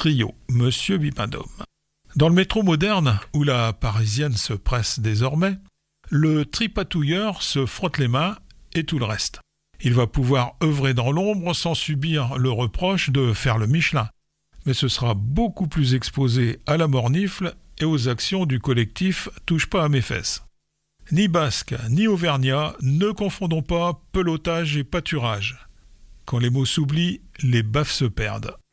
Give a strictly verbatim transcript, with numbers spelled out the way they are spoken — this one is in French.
trio, Monsieur Bipendôme. Dans le métro moderne, où la parisienne se presse désormais, le tripatouilleur se frotte les mains et tout le reste. Il va pouvoir œuvrer dans l'ombre sans subir le reproche de faire le Michelin. Mais ce sera beaucoup plus exposé à la mornifle et aux actions du collectif « Touche pas à mes fesses ». Ni basque, ni auvergnat, ne confondons pas pelotage et pâturage. Quand les mots s'oublient, les baffes se perdent.